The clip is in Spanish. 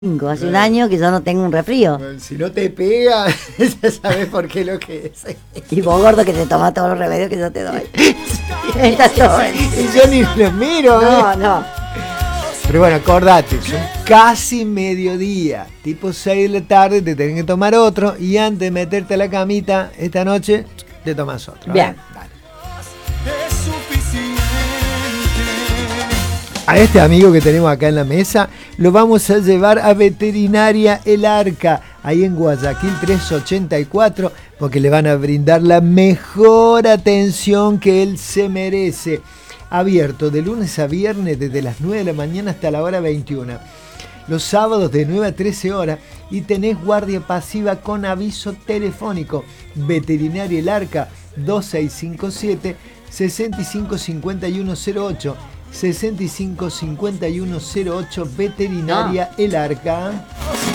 Hace un año que yo no tengo un resfrío. Bueno, si no te pega, ya sabes por qué lo que es. Y vos, gordo, que te tomas todos los remedios que yo te doy. Está todo bien. Y yo ni los miro. No. Pero bueno, acordate, son casi mediodía. Tipo 6 de la tarde, te tenés que tomar otro. Y antes de meterte a la camita esta noche, te tomas otro. Bien. Dale. A este amigo que tenemos acá en la mesa lo vamos a llevar a Veterinaria El Arca, ahí en Guayaquil 384, porque le van a brindar la mejor atención que él se merece. Abierto de lunes a viernes desde las 9 de la mañana hasta la hora 21. Los sábados de 9 a 13 horas y tenés guardia pasiva con aviso telefónico. Veterinaria El Arca 2657 655108. 655108 Veterinaria El Arca.